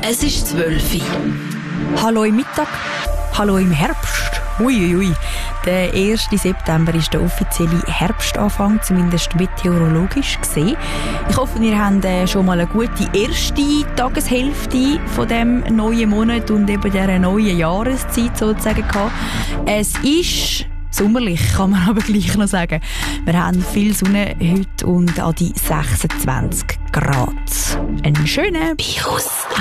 Es ist 12 Uhr. Hallo im Mittag, hallo im Herbst. Uiuiui. Der 1. September ist der offizielle Herbstanfang, zumindest meteorologisch gesehen. Ich hoffe, ihr habt schon mal eine gute erste Tageshälfte von dem neuen Monat und eben dieser neuen Jahreszeit sozusagen gehabt. Es ist sommerlich, kann man aber gleich noch sagen. Wir haben viel Sonne heute und an die 26 Grad. Einen schönen Virus.